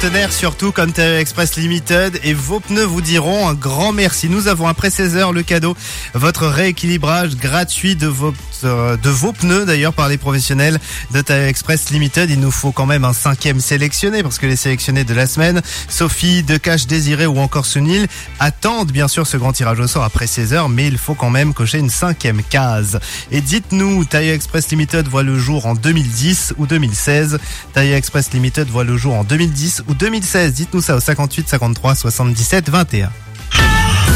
partenaires surtout comme TAE Express Limited et vos pneus vous diront un grand merci. Nous avons après 16h le cadeau, votre rééquilibrage gratuit de vos pneus d'ailleurs par les professionnels de TAE Express Limited. Il nous faut quand même un 5e sélectionné parce que les sélectionnés de la semaine, Sophie, Decache, Désiré ou encore Sunil, attendent bien sûr ce grand tirage au sort après 16h, mais il faut quand même cocher une 5e case. Et dites-nous, TAE Express Limited voit le jour en 2010 ou 2016. TAE Express Limited voit le jour en 2010 ou 2016. Dites-nous ça au 58 53 77 21.